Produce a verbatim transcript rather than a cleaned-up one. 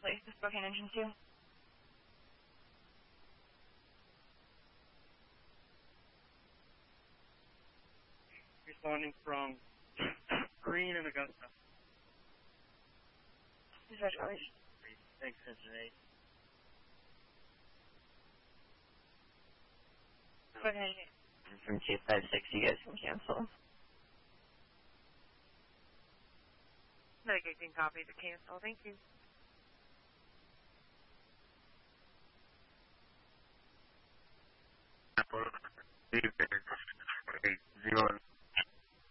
replace the Spokane engine too. Responding from Green and Augusta. Dispatch, always. Thanks, engine eight. Spokane engine eight. From two five six, you guys can cancel. Navigating copy to cancel. Thank you. Zero